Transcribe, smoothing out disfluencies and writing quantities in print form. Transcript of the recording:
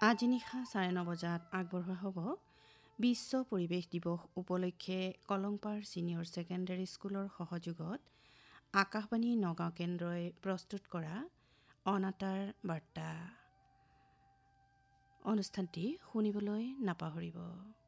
আজি নিশা 9:30 বজাত আগবঢ়োৱা হ'ব বিশ্ব পৰিৱেশ দিৱস উপলক্ষে কলংপাৰ ছিনিয়ৰ ছেকেণ্ডেৰী স্কুলৰ সহযোগত আকাশবাণী নগাঁও কেন্দ্ৰই প্ৰস্তুত কৰা অনাতাঁৰ বাৰ্তা অনুষ্ঠানটি শুনিবলৈ নাপাহৰিব।